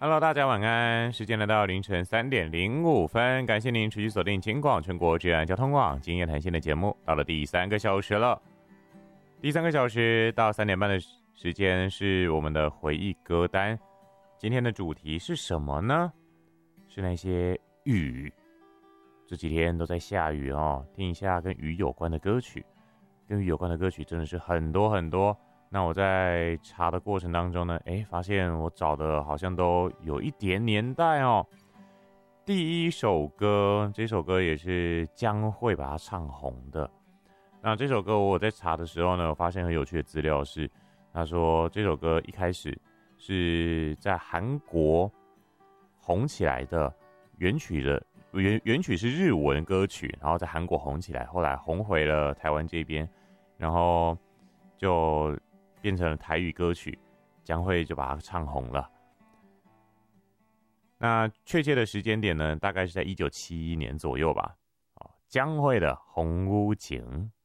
Hello，大家晚安。时间来到凌晨3:05，感谢您持续锁定金广全国治安交通网今夜谈心的节目，到了第3个小时了。第3个小时到3点半的时间是我们的回忆歌单。今天的主题是什么呢？是那些雨。这几天都在下雨哦，听一下跟雨有关的歌曲。跟雨有关的歌曲真的是很多很多。那我在查的过程当中呢，发现我找的好像都有一点年代哦。第一首歌，这首歌也是江蕙把它唱红的。那这首歌我在查的时候呢，我发现很有趣的资料是，他说这首歌一开始是在韩国红起来的，原曲是日文歌曲，然后在韩国红起来，后来红回了台湾这边，然后就变成了台语歌曲，江蕙就把它唱红了。那确切的时间点呢，大概是在1971年左右吧。江蕙的《红屋情》。